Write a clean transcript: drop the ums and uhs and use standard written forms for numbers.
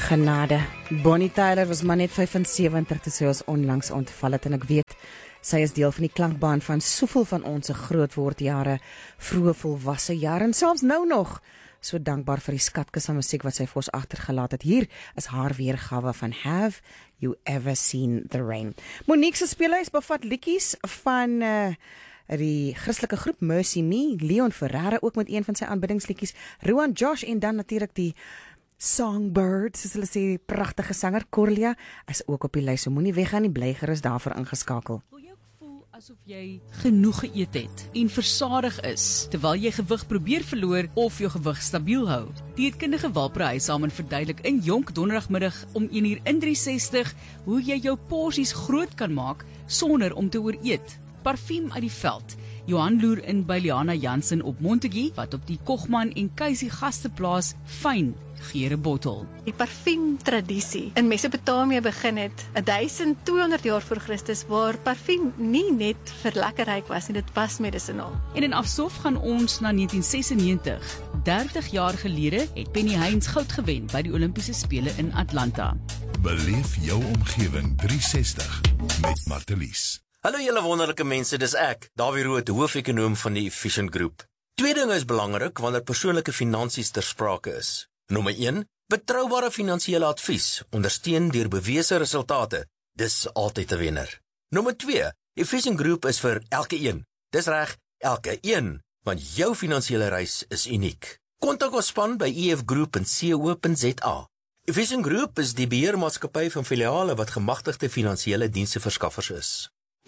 Genade. Bonnie Tyler was maar net 75 toe sy ons onlangs ontval het en ek weet, sy is deel van die klankbaan van soveel van ons grootwordjare, vroeë volwasse jare en selfs nou nog. So dankbaar vir die skatkis van musiek wat sy vir ons agtergelaat het. Hier is haar weergawe van Have You Ever Seen the Rain. Monique se speelhuis bevat liedjies van die Christelike groep Mercy Me, Leon Ferreira ook met een van sy aanbiddingsliedjies, Rowan Josh en dan natuurlik die Songbird, soos hulle sê, die pragtige sanger Corlia is ook op die lys. So moenie weggaan nie, bly gerus daarvoor ingeskakel. Wil jy ook voel asof jy genoeg geëet het en versadig is terwyl jy gewig probeer verloor of jou gewig stabiel hou? Dieetkundige Walpra Huissamen verduidelik in Jonk donderdagmiddag om 1:63 hoe jy jou porsies groot kan maak sonder om te ooreet. Parfuum uit die veld. Johan loer in by Liana Jansen op Montague, wat op die Kochman en Keisie gasteplaas fyn geure bottel. Die parfuumtradisie in Mesopotamië begin het 1200 jaar voor Christus, waar parfuum nie net vir lekkerheid was nie, dit was medisinaal. En in Afsof gaan ons na 1996. 30 jaar gelede het Penny Heinz goud gewen by die Olimpiese Spele in Atlanta. Beleef jou omgewing 360 met Martelies. Hallo julle wonderlike mense, dis ek, Dawie Rood, hoofekonoom van die Efficient Group. Twee dinge is belangrik wanneer persoonlike finansies ter sprake is. Nommer 1, betroubare finansiële advies, ondersteun deur bewese resultate. Dis altyd 'n wenner. Nommer 2, Efficient Group is vir elke een. Dis reg, elke een, want jou finansiële reis is uniek. Kontak ons span by efgroup.co.za. Efficient Group is die beheermaatskappy van filiale wat gemagtigde finansiële diensteverskaffers is.